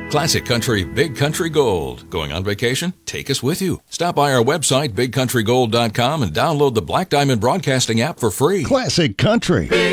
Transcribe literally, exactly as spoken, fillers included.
Classic Country, Big Country Gold. Going on vacation? Take us with you. Stop by our website, big country gold dot com, and download the Black Diamond Broadcasting app for free. Classic Country.